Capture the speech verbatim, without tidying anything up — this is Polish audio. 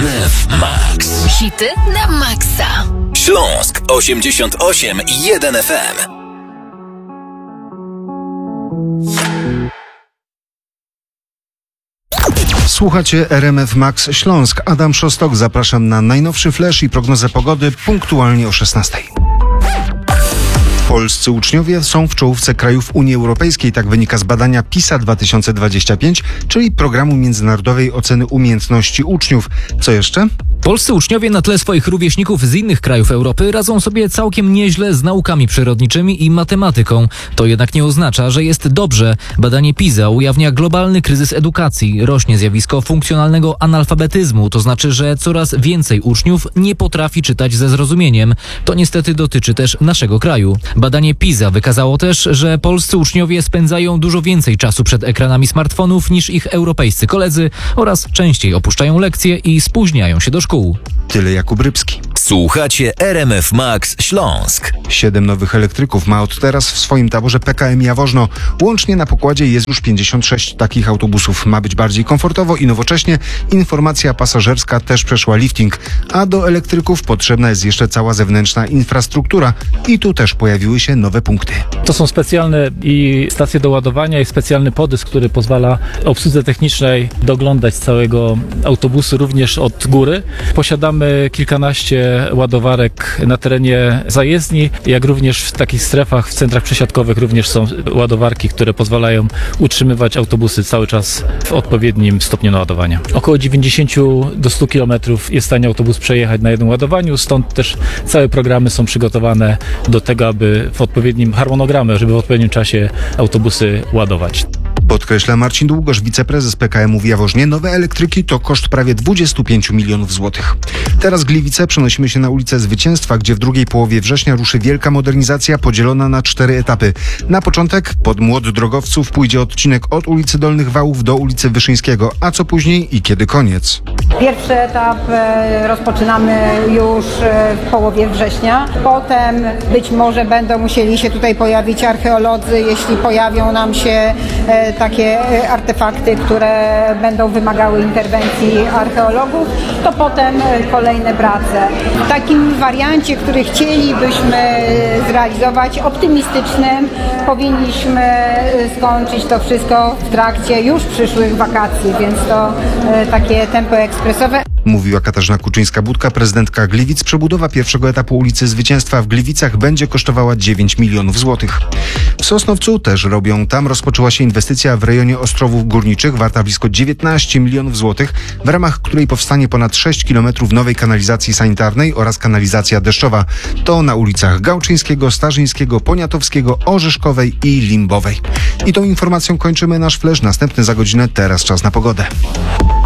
F Max. Hity na maksa. Śląsk osiemdziesiąt osiem i jeden F M. Słuchacie R M F Max Śląsk. Adam Szostok, zapraszam na najnowszy flash i prognozę pogody punktualnie o szesnastej. Polscy uczniowie są w czołówce krajów Unii Europejskiej, tak wynika z badania PISA dwa tysiące dwadzieścia pięć, czyli Programu Międzynarodowej Oceny Umiejętności Uczniów. Co jeszcze? Polscy uczniowie na tle swoich rówieśników z innych krajów Europy radzą sobie całkiem nieźle z naukami przyrodniczymi i matematyką. To jednak nie oznacza, że jest dobrze. Badanie PISA ujawnia globalny kryzys edukacji. Rośnie zjawisko funkcjonalnego analfabetyzmu, to znaczy, że coraz więcej uczniów nie potrafi czytać ze zrozumieniem. To niestety dotyczy też naszego kraju. Badanie PISA wykazało też, że polscy uczniowie spędzają dużo więcej czasu przed ekranami smartfonów niż ich europejscy koledzy oraz częściej opuszczają lekcje i spóźniają się do szkół. Tyle Jakub Rybski. Słuchacie R M F Max Śląsk. Siedem nowych elektryków ma od teraz w swoim taborze P K M Jaworzno. Łącznie na pokładzie jest już pięćdziesiąt sześć takich autobusów. Ma być bardziej komfortowo i nowocześnie. Informacja pasażerska też przeszła lifting. A do elektryków potrzebna jest jeszcze cała zewnętrzna infrastruktura. I tu też pojawiły się nowe punkty. To są specjalne i stacje do ładowania i specjalny podysk, który pozwala obsłudze technicznej doglądać całego autobusu również od góry. Posiadamy kilkanaście ładowarek na terenie zajezdni, jak również w takich strefach, w centrach przesiadkowych również są ładowarki, które pozwalają utrzymywać autobusy cały czas w odpowiednim stopniu naładowania. Około dziewięćdziesiąt do stu kilometrów jest w stanie autobus przejechać na jednym ładowaniu, stąd też całe programy są przygotowane do tego, aby w odpowiednim harmonogramie, żeby w odpowiednim czasie autobusy ładować. Podkreśla Marcin Długosz, wiceprezes P K M-u w Jaworznie. Nowe elektryki to koszt prawie dwadzieścia pięć milionów złotych. Teraz Gliwice, przenosimy się na ulicę Zwycięstwa, gdzie w drugiej połowie września ruszy wielka modernizacja podzielona na cztery etapy. Na początek pod młot drogowców pójdzie odcinek od ulicy Dolnych Wałów do ulicy Wyszyńskiego. A co później i kiedy koniec? Pierwszy etap rozpoczynamy już w połowie września. Potem być może będą musieli się tutaj pojawić archeolodzy, jeśli pojawią nam się takie artefakty, które będą wymagały interwencji archeologów, to potem kolejne prace. W takim wariancie, który chcielibyśmy zrealizować, optymistycznym, powinniśmy skończyć to wszystko w trakcie już przyszłych wakacji, więc to takie tempo ekspresowe. Mówiła Katarzyna Kuczyńska-Budka, prezydentka Gliwic. Przebudowa pierwszego etapu ulicy Zwycięstwa w Gliwicach będzie kosztowała dziewięć milionów złotych. W Sosnowcu też robią. Tam rozpoczęła się inwestycja w rejonie Ostrowów Górniczych warta blisko dziewiętnaście milionów złotych, w ramach której powstanie ponad sześć kilometrów nowej kanalizacji sanitarnej oraz kanalizacja deszczowa. To na ulicach Gałczyńskiego, Starzyńskiego, Poniatowskiego, Orzeszkowej i Limbowej. I tą informacją kończymy nasz flash. Następny za godzinę. Teraz czas na pogodę.